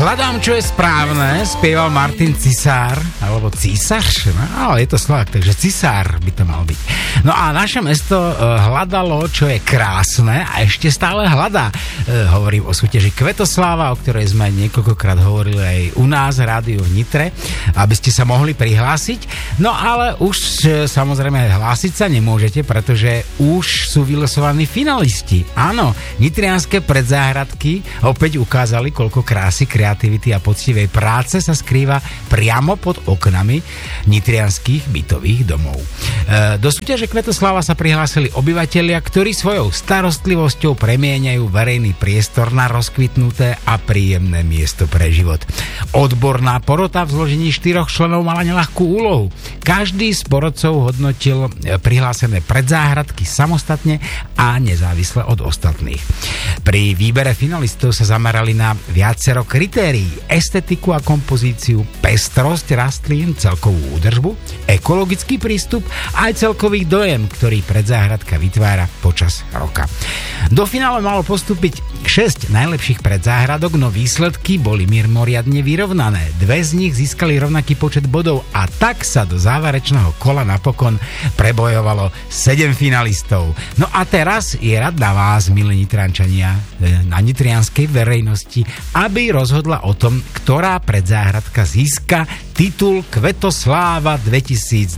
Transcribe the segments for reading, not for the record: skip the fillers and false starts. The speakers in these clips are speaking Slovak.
Hľadám, čo je správne, spieval Martin Cisár, alebo Císař, no, je to Slovák, takže Cisár by to mal byť. No a naše mesto hľadalo, čo je krásne a ešte stále hľadá. Hovorím o súťaži Kvetosláva, o ktorej sme niekoľkokrát hovorili aj u nás, rádiu v Nitre, aby ste sa mohli prihlásiť. No ale už samozrejme hlásiť sa nemôžete, pretože už sú vylosovaní finalisti. Áno, nitrianske predzáhradky opäť ukázali, koľko krásy, kreativity a poctivej práce sa skrýva priamo pod oknami nitrianských bytových domov. Do súťaže Kvetosláva sa prihlásili obyvatelia, ktorí svojou starostlivosťou premieňajú verejný priestor na rozkvitnuté a príjemné miesto pre život. Odborná porota v zložení 4 členov mala neľahkú úlohu. Každý z porodcov hodnotil prihlásené predzáhradky samostatne a nezávisle od ostatných. Pri výbere finalistov sa zamerali na viacero kritérií: estetiku a kompozíciu, pestrosť rastlín, celkovú údržbu, ekologický prístup a aj celkový dojem, ktorý predzáhradka vytvára počas roka. Do finále malo postúpiť 6 najlepších predzáhradok, no výsledky boli mimoriadne vyrovnané. 2 z nich získali rovnaký počet bodov a tak sa do záverečného kola napokon prebojovalo 7 finalistov. No a teraz je rad na vás, milí Nitrančania, na nitrianskej verejnosti, aby rozhodla o tom, ktorá predzáhradka získa titul Kvetosláva 2026.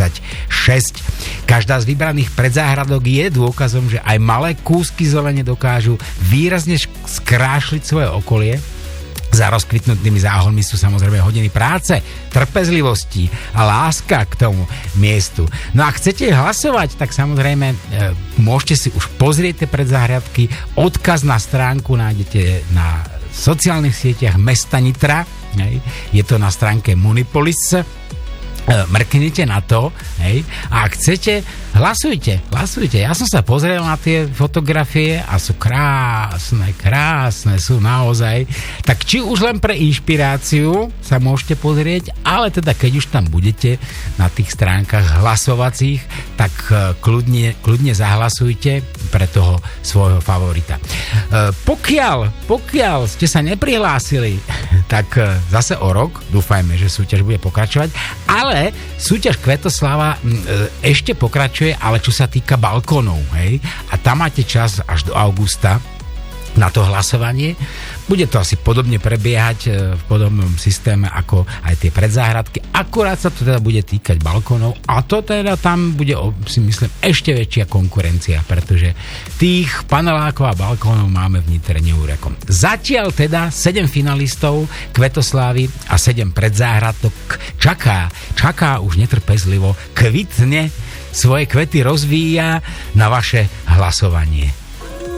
Každá z vybraných predzáhradok je dôkazom, že aj malé kúsky zelene dokážu výrazne skrášliť svoje okolie. Za rozkvitnutými záhonmi sú samozrejme hodiny práce, trpezlivosti a láska k tomu miestu. No a chcete hlasovať, tak samozrejme môžete si už pozrieť tie predzáhradky. Odkaz na stránku nájdete na sociálnych sieťach mesta Nitra. Je to na stránke Munipolis. Mrknite na to, hej, a ak chcete, hlasujte. Ja som sa pozrel na tie fotografie a sú krásne sú naozaj. Tak či už len pre inšpiráciu sa môžete pozrieť, ale teda keď už tam budete na tých stránkach hlasovacích, tak kľudne zahlasujte pre toho svojho favorita. Pokiaľ ste sa neprihlásili, tak zase o rok, dúfajme, že súťaž bude pokračovať, ale súťaž Kvetosláva ešte pokračuje, ale čo sa týka balkónov, hej? A tam máte čas až do augusta na to hlasovanie. Bude to asi podobne prebiehať v podobnom systéme ako aj tie predzáhradky. Akurát sa to teda bude týkať balkónov a to teda tam bude, si myslím, ešte väčšia konkurencia, pretože tých panelákov a balkónov máme v Nitre neúrekom. Zatiaľ teda 7 finalistov Kvetoslávy a 7 predzáhradok čaká už netrpezlivo, kvitne, svoje kvety rozvíja na vaše hlasovanie.